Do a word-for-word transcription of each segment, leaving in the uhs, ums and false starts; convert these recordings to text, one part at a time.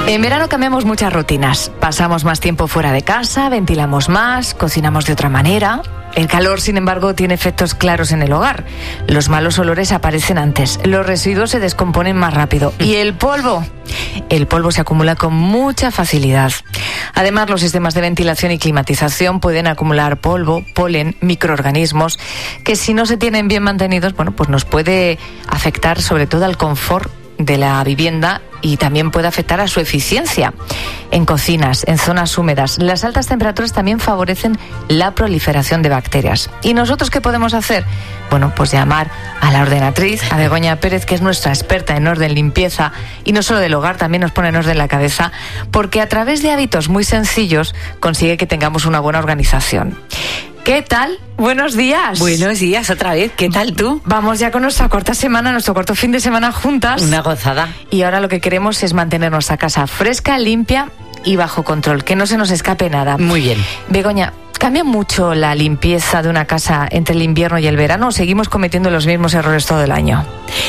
En verano cambiamos muchas rutinas. Pasamos más tiempo fuera de casa, ventilamos más, cocinamos de otra manera. El calor, sin embargo, tiene efectos claros en el hogar. Los malos olores aparecen antes, los residuos se descomponen más rápido. ¿Y el polvo? El polvo se acumula con mucha facilidad. Además, los sistemas de ventilación y climatización pueden acumular polvo, polen, microorganismos, que si no se tienen bien mantenidos, bueno, pues nos puede afectar sobre todo al confort de la vivienda y también puede afectar a su eficiencia. En cocinas, en zonas húmedas, las altas temperaturas también favorecen la proliferación de bacterias. ¿Y nosotros qué podemos hacer? Bueno, pues llamar a la ordenatriz, a Begoña Pérez, que es nuestra experta en orden, limpieza, y no solo del hogar, también nos pone en orden la cabeza, porque a través de hábitos muy sencillos consigue que tengamos una buena organización. ¿Qué tal? Buenos días. Buenos días otra vez. ¿Qué tal tú? Vamos ya con nuestra cuarta semana, nuestro cuarto fin de semana juntas. Una gozada. Y ahora lo que queremos es mantener nuestra casa fresca, limpia y bajo control, que no se nos escape nada. Muy bien. Begoña, ¿cambia mucho la limpieza de una casa entre el invierno y el verano o seguimos cometiendo los mismos errores todo el año?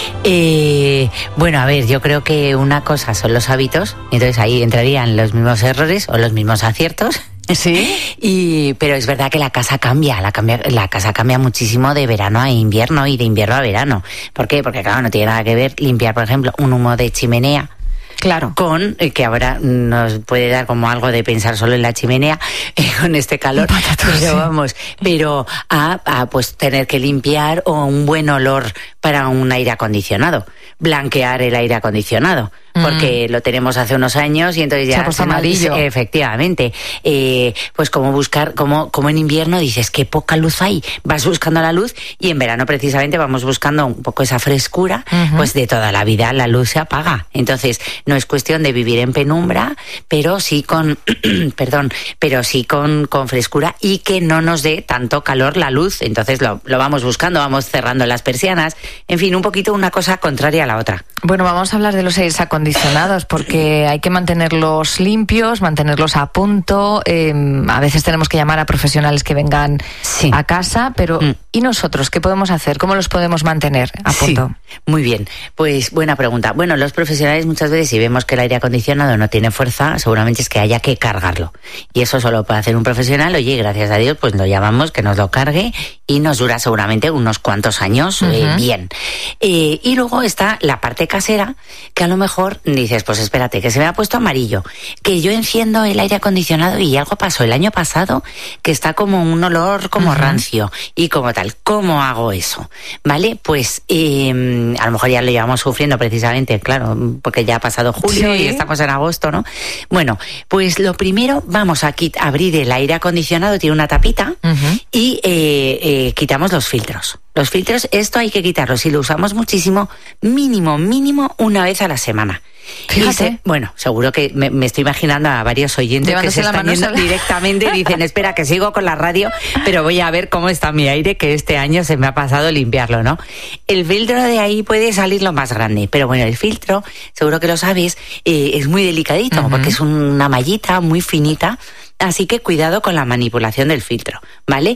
Eh, bueno, a ver, yo creo que una cosa son los hábitos, entonces ahí entrarían los mismos errores o los mismos aciertos. Sí. Y, pero es verdad que la casa cambia, la, cambia, la casa cambia muchísimo de verano a invierno y de invierno a verano. ¿Por qué? Porque claro, no tiene nada que ver limpiar, por ejemplo, un humo de chimenea. Claro. Con, eh, que ahora nos puede dar como algo de pensar solo en la chimenea, eh, con este calor. Patatos, pero sí. vamos, pero a, a pues tener que limpiar o un buen olor para un aire acondicionado. Blanquear el aire acondicionado. Porque mm. lo tenemos hace unos años y entonces ya... Se ha puesto amarillo. Efectivamente. Eh, pues como buscar, como, como en invierno dices, qué poca luz hay. Vas buscando la luz y en verano precisamente vamos buscando un poco esa frescura. Uh-huh. Pues de toda la vida la luz se apaga. Entonces no es cuestión de vivir en penumbra, pero sí con... perdón, pero sí con, con frescura y que no nos dé tanto calor la luz. Entonces lo, lo vamos buscando, vamos cerrando las persianas. En fin, un poquito una cosa contraria a la otra. Bueno, vamos a hablar de los aires acondicionados porque hay que mantenerlos limpios, mantenerlos a punto. Eh, a veces tenemos que llamar a profesionales que vengan sí. a casa, pero mm. ¿y nosotros qué podemos hacer? ¿Cómo los podemos mantener a punto? Sí. Muy bien, pues buena pregunta. Bueno, los profesionales muchas veces si vemos que el aire acondicionado no tiene fuerza, seguramente es que haya que cargarlo. Y eso solo puede hacer un profesional. Oye, gracias a Dios, pues lo llamamos, que nos lo cargue y nos dura seguramente unos cuantos años uh-huh. eh, bien. Eh, y luego está la parte casera, que a lo mejor dices, pues espérate, que se me ha puesto amarillo, que yo enciendo el aire acondicionado y algo pasó el año pasado, que está como un olor como uh-huh. rancio y como tal. ¿Cómo hago eso? ¿Vale? Pues eh, a lo mejor ya lo llevamos sufriendo precisamente, claro, porque ya ha pasado julio sí. y estamos en agosto, ¿no? Bueno, pues lo primero, vamos a quit- abrir el aire acondicionado, tiene una tapita uh-huh. y eh, eh, quitamos los filtros. Los filtros, esto hay que quitarlos. Si lo usamos muchísimo, mínimo, mínimo una vez a la semana. Fíjate. Se, bueno, seguro que me, me estoy imaginando a varios oyentes Llevándose que se están yendo sola. Directamente y dicen, espera, que sigo con la radio, pero voy a ver cómo está mi aire, que este año se me ha pasado limpiarlo, ¿no? El filtro de ahí puede salir lo más grande, pero bueno, el filtro, seguro que lo sabes, eh, es muy delicadito, uh-huh. porque es una mallita muy finita. Así que cuidado con la manipulación del filtro, ¿vale?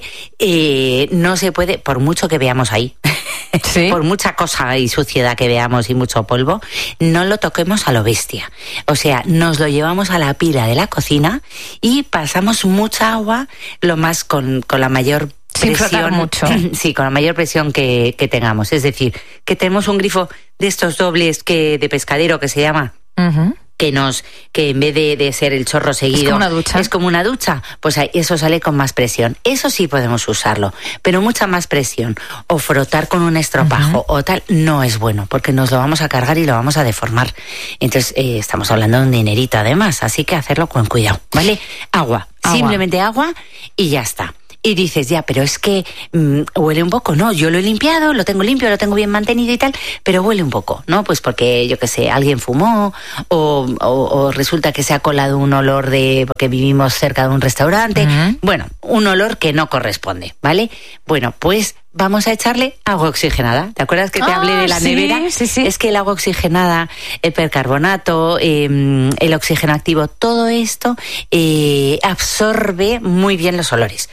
Eh, no se puede, por mucho que veamos ahí, ¿sí? por mucha cosa y suciedad que veamos y mucho polvo, no lo toquemos a lo bestia. O sea, nos lo llevamos a la pila de la cocina y pasamos mucha agua, lo más con, con la mayor presión. Sin frotar mucho. Sí, con la mayor presión que, que tengamos. Es decir, que tenemos un grifo de estos dobles que de pescadero que se llama... Uh-huh. que nos que en vez de, de ser el chorro seguido es como una ducha, es como una ducha, pues eso sale con más presión. Eso sí podemos usarlo, pero mucha más presión o frotar con un estropajo uh-huh. o tal no es bueno, porque nos lo vamos a cargar y lo vamos a deformar. Entonces eh, estamos hablando de un dinerito además, así que hacerlo con cuidado, ¿vale? Agua, agua. Simplemente agua y ya está. Y dices, ya, pero es que mmm, huele un poco, ¿no? Yo lo he limpiado, lo tengo limpio, lo tengo bien mantenido y tal, pero huele un poco, ¿no? Pues porque, yo qué sé, alguien fumó o, o, o resulta que se ha colado un olor de... porque vivimos cerca de un restaurante. Uh-huh. Bueno, un olor que no corresponde, ¿vale? Bueno, pues... vamos a echarle agua oxigenada. ¿Te acuerdas que te ah, hablé de la sí, nevera? Sí, sí. Es que el agua oxigenada, el percarbonato, eh, el oxígeno activo, todo esto eh, absorbe muy bien los olores.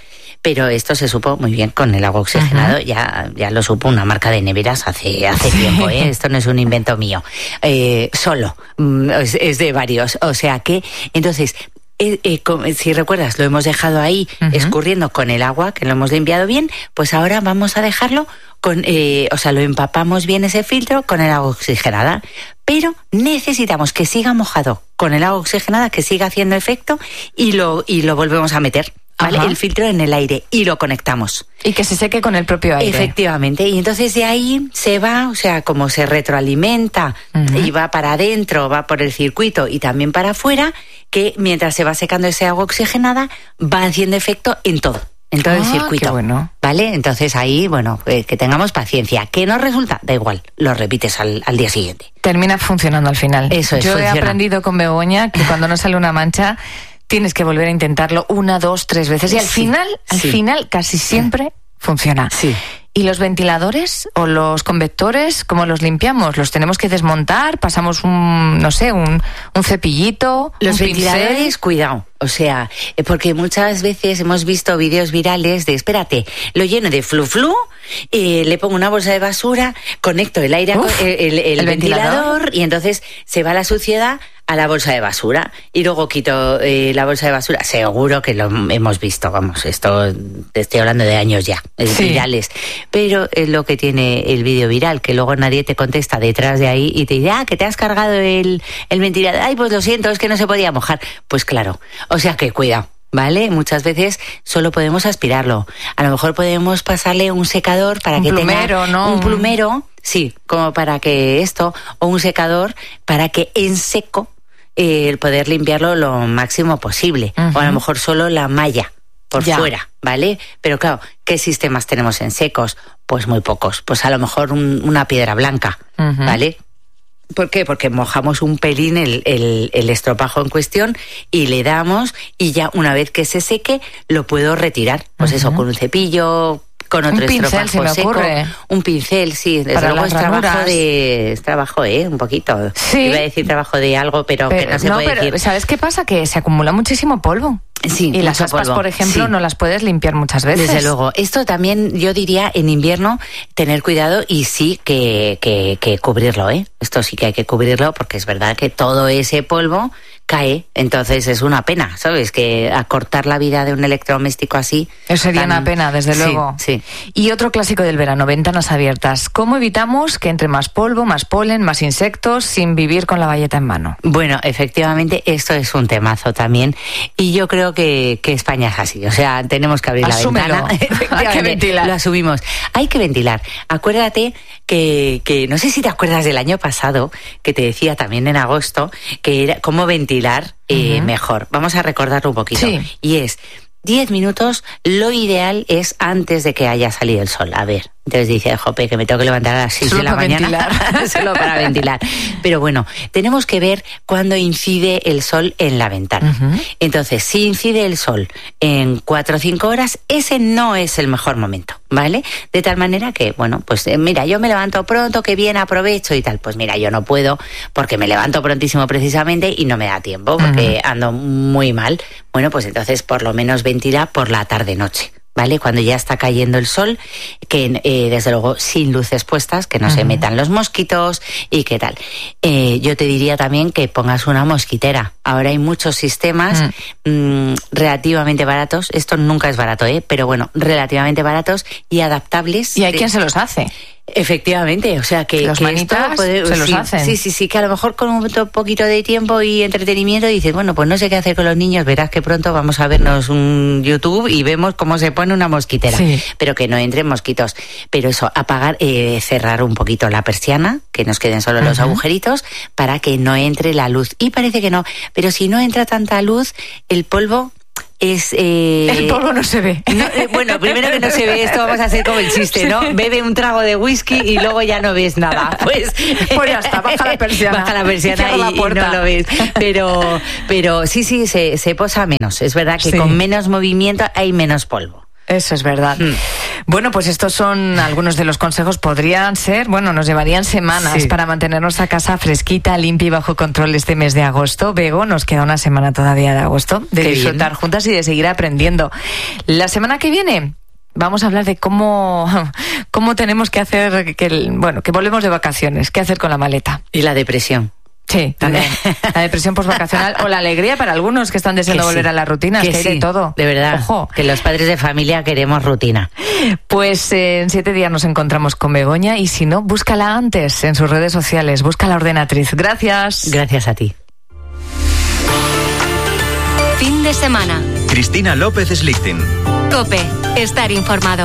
pero esto se supo muy bien con el agua oxigenado, uh-huh. ya, ya lo supo una marca de neveras hace, hace sí. tiempo, ¿eh? Esto no es un invento mío, eh, solo, es, es de varios, o sea que, entonces... Eh, eh, como, si recuerdas, lo hemos dejado ahí uh-huh. escurriendo con el agua, que lo hemos limpiado bien, pues ahora vamos a dejarlo con, eh, o sea, lo empapamos bien ese filtro con el agua oxigenada, pero necesitamos que siga mojado con el agua oxigenada, que siga haciendo efecto y lo, y lo volvemos a meter. ¿Vale? El filtro en el aire y lo conectamos. Y que se seque con el propio aire. Efectivamente. Y entonces de ahí se va, o sea, como se retroalimenta uh-huh. y va para adentro, va por el circuito y también para afuera, que mientras se va secando ese agua oxigenada, va haciendo efecto en todo. En todo ah, el circuito. Qué bueno. ¿Vale? Entonces ahí, bueno, eh, que tengamos paciencia. ¿Qué no resulta? Da igual, lo repites al, al día siguiente. Termina funcionando al final. Eso es, Yo funciona. he aprendido con Begoña que cuando no sale una mancha... Tienes que volver a intentarlo una, dos, tres veces y al sí, final, al sí. final casi siempre funciona. Sí. ¿Y los ventiladores o los convectores, cómo los limpiamos? ¿Los tenemos que desmontar? ¿Pasamos un, no sé, un, un cepillito? Los un ventiladores, pincel? Cuidado. O sea, porque muchas veces hemos visto vídeos virales de, espérate, lo lleno de flu flu, eh, le pongo una bolsa de basura, conecto el aire, Uf, el, el, el, el ventilador, ventilador y entonces se va la suciedad a la bolsa de basura y luego quito eh, la bolsa de basura. Seguro que lo hemos visto, vamos, esto te estoy hablando de años ya, sí. virales. Pero es lo que tiene el vídeo viral, que luego nadie te contesta detrás de ahí y te dice, ah, que te has cargado el, el ventilador. Ay, pues lo siento, es que no se podía mojar. Pues claro, o sea que cuidado. ¿Vale? Muchas veces solo podemos aspirarlo. A lo mejor podemos pasarle un secador para un que plumero, tenga ¿no? un plumero, sí, como para que esto, o un secador para que en seco eh, poder limpiarlo lo máximo posible. Uh-huh. O a lo mejor solo la malla por ya. fuera, ¿vale? Pero claro, ¿qué sistemas tenemos en secos? Pues muy pocos. Pues a lo mejor un, una piedra blanca, uh-huh. ¿vale? ¿Por qué? Porque mojamos un pelín el, el, el estropajo en cuestión y le damos y ya una vez que se seque lo puedo retirar. Pues uh-huh. eso, con un cepillo, con otro un pincel, estropajo se me seco. Ocurre. Un pincel, sí. Desde Para luego las es trabajo ranuras. de... Es trabajo, ¿eh? Un poquito. Sí. Iba a decir trabajo de algo, pero, pero que no se no, puede pero, decir. ¿sabes qué pasa? Que se acumula muchísimo polvo. Sí, y las aspas, polvo. por ejemplo, sí. no las puedes limpiar muchas veces. Desde luego. Esto también, yo diría, en invierno, tener cuidado y sí que, que, que cubrirlo, ¿eh? Esto sí que hay que cubrirlo porque es verdad que todo ese polvo cae, entonces es una pena, ¿sabes? Que acortar la vida de un electrodoméstico así... Eso sería tan... una pena, desde luego. Sí, sí. Y otro clásico del verano, ventanas abiertas. ¿Cómo evitamos que entre más polvo, más polen, más insectos, sin vivir con la bayeta en mano? Bueno, efectivamente, esto es un temazo también. Y yo creo que, que España es así. O sea, tenemos que abrir Asúmelo. la ventana. Hay que ventilar. Lo asumimos. Hay que ventilar. Acuérdate que, que, no sé si te acuerdas del año pasado, que te decía también en agosto, que era cómo ventilar eh, uh-huh. mejor. Vamos a recordarlo un poquito. Sí. Y es... diez minutos, lo ideal es antes de que haya salido el sol. A ver, entonces dice, jope, que me tengo que levantar a las seis de la mañana. Solo para ventilar. Pero bueno, tenemos que ver cuándo incide el sol en la ventana. Uh-huh. Entonces, si incide el sol en cuatro o cinco horas, ese no es el mejor momento, ¿vale? De tal manera que, bueno, pues eh, mira, yo me levanto pronto, que bien aprovecho y tal. Pues mira, yo no puedo porque me levanto prontísimo precisamente y no me da tiempo porque uh-huh. ando muy mal. Bueno, pues entonces por lo menos ventila por la tarde-noche, ¿vale? Cuando ya está cayendo el sol, que eh, desde luego sin luces puestas, que no uh-huh. se metan los mosquitos y qué tal. Eh, yo te diría también que pongas una mosquitera. Ahora hay muchos sistemas uh-huh. mmm, relativamente baratos, esto nunca es barato, ¿eh? Pero bueno, relativamente baratos y adaptables. ¿Y hay de... quien se los hace? Efectivamente, o sea que... Los que manitas puede, se los sí, hacen. Sí, sí, sí, que a lo mejor con un poquito de tiempo y entretenimiento dices, bueno, pues no sé qué hacer con los niños, verás que pronto vamos a vernos un YouTube y vemos cómo se pone una mosquitera, sí. pero que no entren mosquitos. Pero eso, apagar, eh, cerrar un poquito la persiana, que nos queden solo uh-huh. los agujeritos, para que no entre la luz. Y parece que no, pero si no entra tanta luz, el polvo... Es, eh... El polvo no se ve. No, eh, bueno, primero que no se ve, esto vamos a hacer como el chiste, ¿no? Bebe un trago de whisky y luego ya no ves nada. Pues, pues ya está, baja la persiana. Baja la persiana y, la y no lo ves. Pero, pero sí, sí, se, se posa menos. Es verdad que sí. con menos movimiento hay menos polvo. Eso es verdad. Mm. Bueno, pues estos son algunos de los consejos. Podrían ser, bueno, nos llevarían semanas Sí. para mantener nuestra casa fresquita, limpia y bajo control este mes de agosto. Bego, nos queda una semana todavía de agosto de Qué disfrutar bien. juntas y de seguir aprendiendo. La semana que viene vamos a hablar de cómo, cómo tenemos que hacer, que el- bueno, que volvemos de vacaciones, qué hacer con la maleta. Y la depresión. Sí, también. La depresión postvacacional o la alegría para algunos que están deseando Que sí. volver a las rutinas, que, Que hay sí, de todo. de verdad. Ojo. Que los padres de familia queremos rutina. Pues eh, en siete días nos encontramos con Begoña y si no, búscala antes en sus redes sociales, busca la ordenatriz. Gracias. Gracias a ti. Fin de semana. Cristina López Slichting. COPE. Estar informado.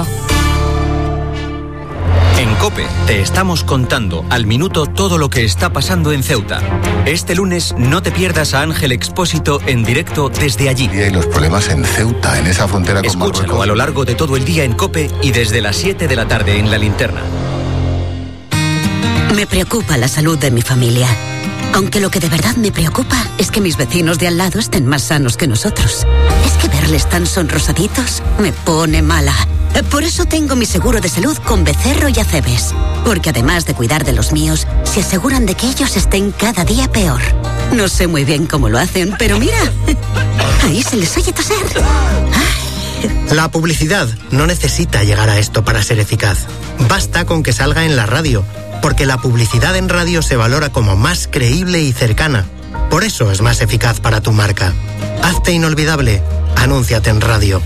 En COPE te estamos contando al minuto todo lo que está pasando en Ceuta. Este lunes no te pierdas a Ángel Expósito en directo desde allí. Y los problemas en Ceuta, en esa frontera con Escúchalo Marruecos. a lo largo de todo el día en COPE y desde las siete de la tarde en La Linterna. Me preocupa la salud de mi familia. Aunque lo que de verdad me preocupa es que mis vecinos de al lado estén más sanos que nosotros. Es que verles tan sonrosaditos me pone mala. Por eso tengo mi seguro de salud con Becerro y Acebes. Porque además de cuidar de los míos, se aseguran de que ellos estén cada día peor. No sé muy bien cómo lo hacen, pero mira, ahí se les oye toser. La publicidad no necesita llegar a esto para ser eficaz. Basta con que salga en la radio, porque la publicidad en radio se valora como más creíble y cercana. Por eso es más eficaz para tu marca. Hazte inolvidable. Anúnciate en radio.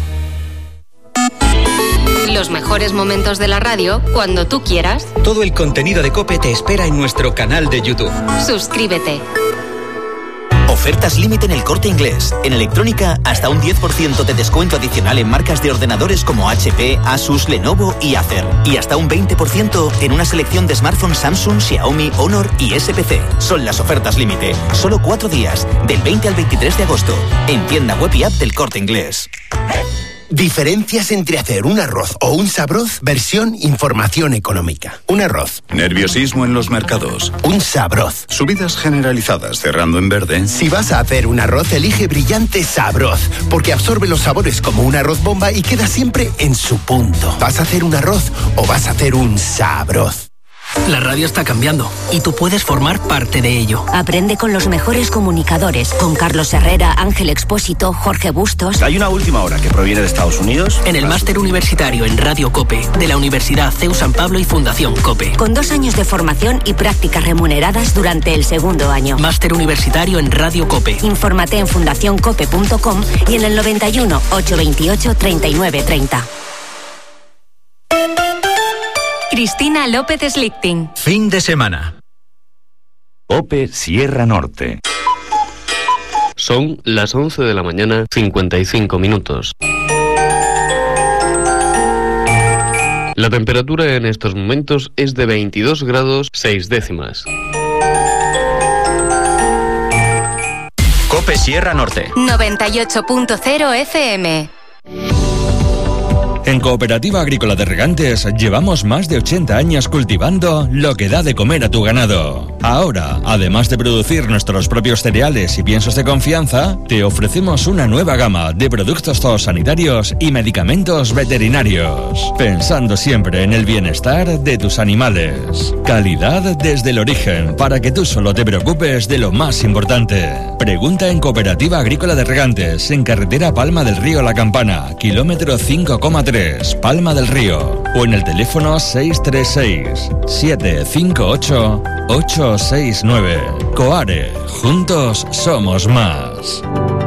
Los mejores momentos de la radio cuando tú quieras. Todo el contenido de COPE te espera en nuestro canal de YouTube. Suscríbete. Ofertas límite en El Corte Inglés. En electrónica, hasta un diez por ciento de descuento adicional en marcas de ordenadores como H P, Asus, Lenovo y Acer. Y hasta un veinte por ciento en una selección de smartphones Samsung, Xiaomi, Honor y S P C. Son las ofertas límite. Solo cuatro días, del veinte al veintitrés de agosto. En tienda web y app del Corte Inglés. Diferencias entre hacer un arroz o un sabroz, versión información económica. Un arroz. Nerviosismo en los mercados. Un sabroz. Subidas generalizadas cerrando en verde. Si vas a hacer un arroz, elige Brillante Sabroz, porque absorbe los sabores como un arroz bomba y queda siempre en su punto. ¿Vas a hacer un arroz o vas a hacer un sabroz? La radio está cambiando y tú puedes formar parte de ello. Aprende con los mejores comunicadores, con Carlos Herrera, Ángel Expósito, Jorge Bustos. Hay una última hora que proviene de Estados Unidos. En el máster universitario en Radio COPE de la Universidad C E U San Pablo y Fundación COPE. Con dos años de formación y prácticas remuneradas durante el segundo año. Máster universitario en Radio COPE. Infórmate en fundación cope punto com y en el noventa y uno, ochocientos veintiocho, treinta y nueve treinta. Cristina López Slichting. Fin de semana. COPE Sierra Norte. Son las once de la mañana, cincuenta y cinco minutos. La temperatura en estos momentos es de veintidós grados seis décimas. COPE Sierra Norte. noventa y ocho punto cero F M. En Cooperativa Agrícola de Regantes llevamos más de ochenta años cultivando lo que da de comer a tu ganado. Ahora, además de producir nuestros propios cereales y piensos de confianza, te ofrecemos una nueva gama de productos zoosanitarios y medicamentos veterinarios, pensando siempre en el bienestar de tus animales. Calidad desde el origen, para que tú solo te preocupes de lo más importante. Pregunta en Cooperativa Agrícola de Regantes, en carretera Palma del Río La Campana, kilómetro cinco coma tres. Palma del Río, o en el teléfono seis tres seis, siete cinco ocho, ocho seis nueve. Coare, juntos somos más.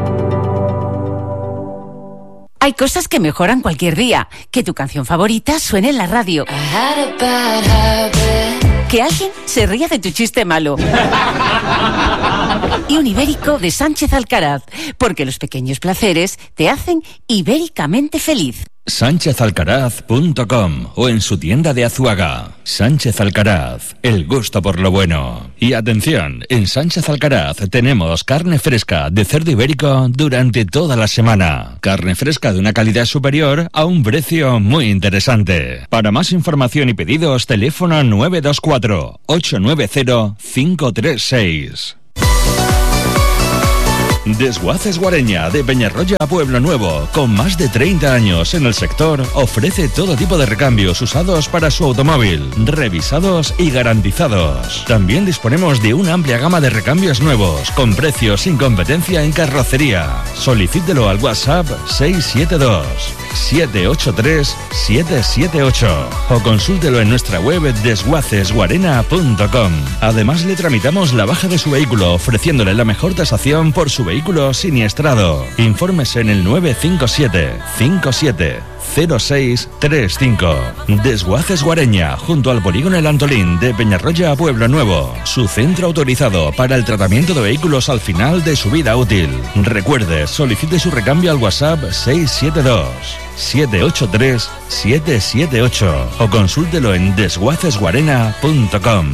Hay cosas que mejoran cualquier día. Que tu canción favorita suene en la radio. Que alguien se ría de tu chiste malo. Y un ibérico de Sánchez Alcaraz, porque los pequeños placeres te hacen ibéricamente feliz. sánchez alcaraz punto com o en su tienda de Azuaga. Sánchez Alcaraz, el gusto por lo bueno. Y atención, en Sánchez Alcaraz tenemos carne fresca de cerdo ibérico durante toda la semana. Carne fresca de una calidad superior a un precio muy interesante. Para más información y pedidos, teléfono nueve dos cuatro, ocho nueve cero, cinco tres seis. Desguaces Guareña, de Peñarroya a Pueblo Nuevo, con más de treinta años en el sector, ofrece todo tipo de recambios usados para su automóvil, revisados y garantizados. También disponemos de una amplia gama de recambios nuevos, con precios sin competencia en carrocería. Solicítelo al WhatsApp seis siete dos, siete ocho tres, siete siete ocho o consúltelo en nuestra web desguaces guarena punto com. Además, le tramitamos la baja de su vehículo, ofreciéndole la mejor tasación por su vehículo siniestrado. Infórmese en el nueve cinco siete, cinco siete, cero seis tres cinco. Desguaces Guareña, junto al polígono El Antolín de Peñarroya a Pueblo Nuevo. Su centro autorizado para el tratamiento de vehículos al final de su vida útil. Recuerde, solicite su recambio al WhatsApp seis siete dos, siete ocho tres, siete siete ocho o consúltelo en desguaces guarena punto com.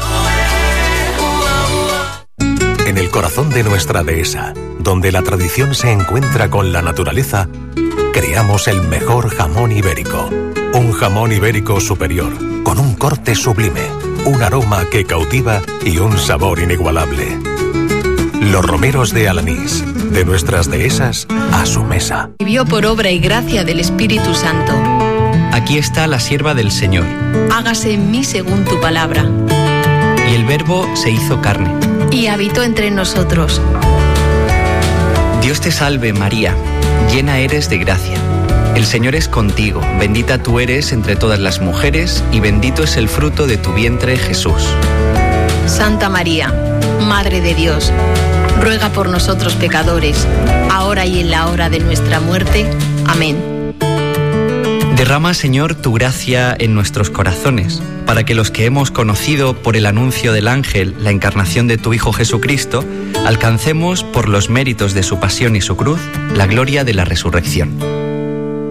En el corazón de nuestra dehesa, donde la tradición se encuentra con la naturaleza, creamos el mejor jamón ibérico. Un jamón ibérico superior, con un corte sublime, un aroma que cautiva y un sabor inigualable. Los romeros de Alanís, de nuestras dehesas a su mesa. Vivió por obra y gracia del Espíritu Santo. Aquí está la sierva del Señor. Hágase en mí según tu palabra. Y el Verbo se hizo carne. Y habitó entre nosotros. Dios te salve, María, llena eres de gracia. El Señor es contigo, bendita tú eres entre todas las mujeres, y bendito es el fruto de tu vientre, Jesús. Santa María, Madre de Dios, ruega por nosotros pecadores, ahora y en la hora de nuestra muerte. Amén. Derrama, Señor, tu gracia en nuestros corazones, para que los que hemos conocido por el anuncio del ángel la encarnación de tu Hijo Jesucristo, alcancemos, por los méritos de su pasión y su cruz, la gloria de la resurrección.